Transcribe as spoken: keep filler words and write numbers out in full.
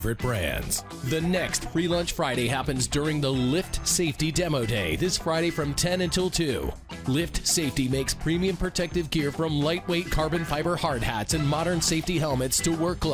favorite brands. The next Free Lunch Friday happens during the Lift Safety Demo Day this Friday from ten until two. Lift Safety makes premium protective gear from lightweight carbon fiber hard hats and modern safety helmets to work gloves.